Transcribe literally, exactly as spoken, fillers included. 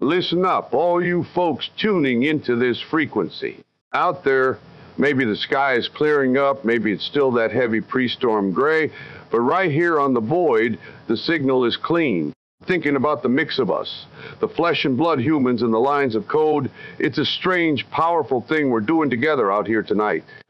Listen up, all you folks tuning into this frequency. Out there, maybe the sky is clearing up, maybe it's still that heavy pre-storm gray, but right here on the void, the signal is clean. Thinking about the mix of us, the flesh and blood humans and the lines of code, it's a strange, powerful thing we're doing together out here tonight.